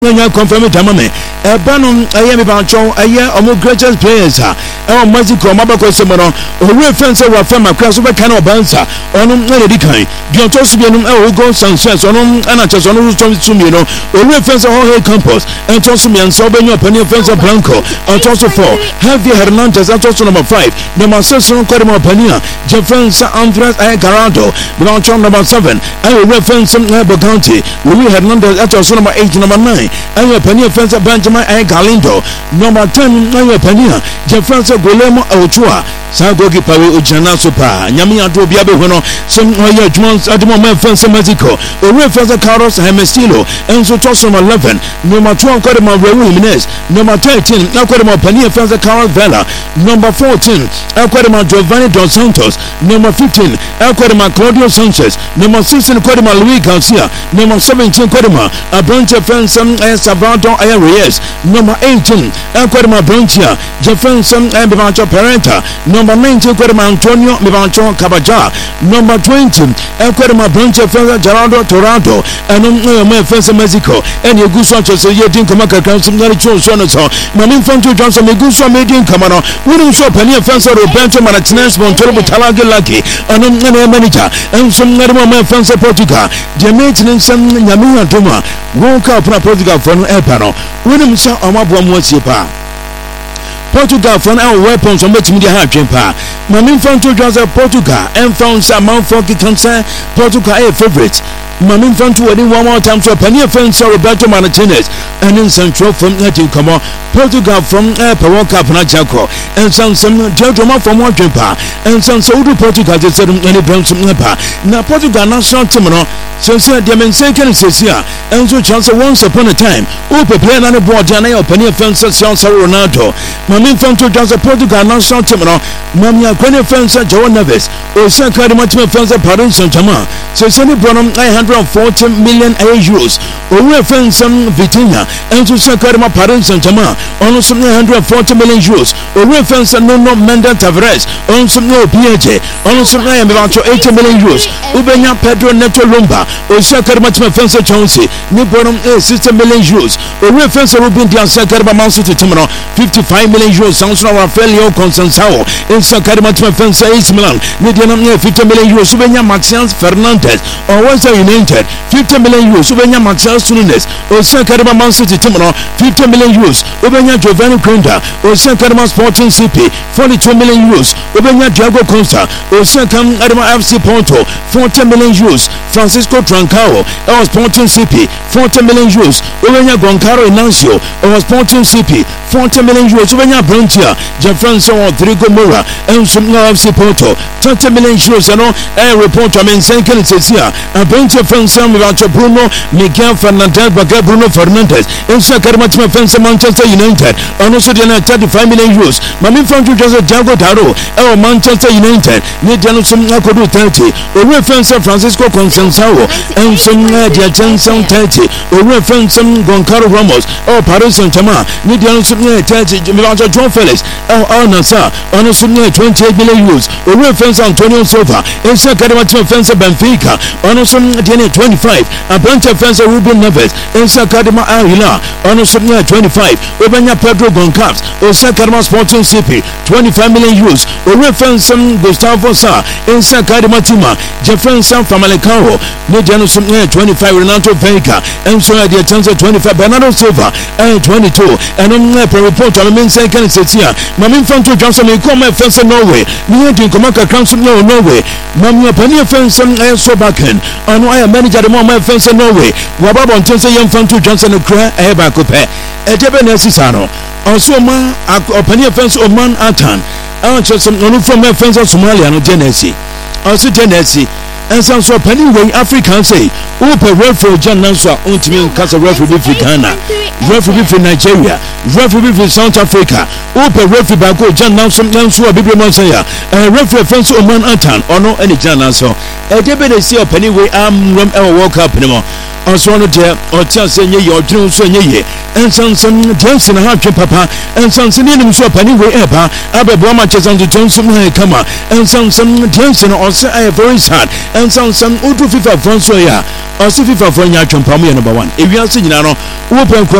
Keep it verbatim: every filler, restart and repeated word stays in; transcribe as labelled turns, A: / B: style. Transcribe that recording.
A: Nya confirm it amame e banom aye me bancho aye omo greatest players ha e o Mexico mabako semono o we fence wa fama kwa so be kan obansa onu na di kan bionto so bienum e o go Sanchez onu ana cheso onu so tumi no o we fence ho he campus en to so me nso benyo pani fence Blanco on to so four Javier Hernandez on to so number five number six no kwere pania Jefferson Andres aye Garando bancho number seven aye we fence na Boganti Luis Hernandez at so number eight number nine ayo pania fence Benjamin aye Galindo number ten ayo pania Jefferson Golemo Ochoa sa goalkeeper we ojana super nyame ado bia be hono sem oye adwuma adwuma man fence Mexico o we fence Carlos Hermosillo enzo toss number eleven number twelve Codema Raúl Jiménez number thirteen Codema pania fence Carlos Vela number fourteen Codema Giovanni Dos Santos number fifteen Codema Claudio Sanchez number sixteen Codema Luis Garcia number seventeen Codema Abranche fence Salvador Reyes number eighteen Codema Branchia Jefferson and Bivancho Parenta number nineteen Codema Antonio Bivancho Cabaja number twenty Codema Branchia fence Gerardo Torado and um fence Mexico and you go so so you didn't come back and some so no so Mamin Fanto Johnson me go so medium come on we don't so penny fence Roberto Martinez Montoro Talaga Lucky and um manager and some other fence Portugal the maintenance some Yamina Duma woke up from Portugal for an airpano when him saw a mob one was Portugal for our weapons on which media have jumpa. Mamin Fanto Johnson Portugal and found some Mount Forky concern Portugal a favorite. Mamin Fanto wedding one more time to a penny fence Roberto Martinez and in Central from Latin Como Portugal from a Peron Capanajaco and some some Jodroma from one jumper and some Saudi Portugal just said any branch from Napa. Now Portugal national team so said the men second says here and so chance once upon a time who play on the board and a penny fence Ronaldo. Mamin Fanto Johnson Portugal national team Mamia Quene fence Joan Neves or Sakari Matime fence Paris Saint-Germain so send Bonham nine hundred forty million euros or we fence some Vitinha and to Sakari Paris Saint-Germain on some nine hundred forty million euros or we fence no no Menda Tavares on some no P H on some nine about eighty million euros Ubenya Pedro Neto Lumba or Sakari Matime fence Chelsea ni Bonham sixty million euros or we fence Ruben Diaz Sakari Man City Timano fifty-five million euros sounds now Rafael Consensao in Sakari Matime fence A C Milan ni Diana fifty million euros Ubenya Maxians Fernandez or West United fifty million euros Ubenya Maxians Nunes or Sakari Man City Timano fifty million euros Ubenya Giovanni Conda or Sakari Sporting C P forty-two million euros Ubenya Diago Costa or Sakari F C Porto forty million euros Francisco Trancao or Sporting C P forty million euros Ubenya Goncalo Inancio or Sporting C P forty million euros Ubenya Branchia Jefferson or Rodrigo Moura and Sumna F C Porto thirty million euros and all a report I mean second says here and Branchia Francam about Bruno Miguel Fernandez Baga Bruno Fernandez in Sakari Matime fence Manchester United and also the thirty-five million euros Mamin Fanto Joseph Diago Daro or Manchester United need Janusum Nakodu thirty or reference Francisco Consensao and some Dia Jensen thirty or reference Goncalo Ramos or Paris Saint-Germain need Janusum thirty John Felix or Al-Nassr on a twenty-eight million euros or reference Antonio Silva in Sakari Matime fence Benfica on a twenty-five a bunch of fence Ruben Neves in Sakari Al-Hilal on a twenty-five Ubenya Pedro Goncalves or Sakari Sporting C P twenty-five million euros or reference Gustavo Sa in Sakari Matima Jefferson Famalicao Mediano twenty-five Renato Vega and so the attention twenty-five Bernardo Silva and twenty-two and on the report on the main second sits here Mamin Fanto Johnson may come and fence Norway near the Komaka Council no Norway Mamia Pania fence and so back in and I am manager the moment fence Norway Wababa on Tuesday young Fanto Johnson and Cry Eba Coupe a Japanese also ma a Pania fence of Man Atan I just some from my friends of Somalia no Genesee also Genesee and some so penny way African say who per referee Jan Nanswa ultimate Casa referee Ghana referee from Nigeria, referee from South Africa, open referee bako Jan Nanso Nanso Abibre Monsaya, referee Fenso Oman Antan, ono any Jan Nanso. A debate see up anyway, I'm rum ever walk up anymore. Also on there, or tell say your dream so ye, and some some dancing a happy papa, and some singing so anyway ever, Abba Bomaches on the Johnson come on, and some some dancing also I have very sad, and some some Utu FIFA Fonsoya, or Sifa Fonya Chumpami number one. If you are singing, open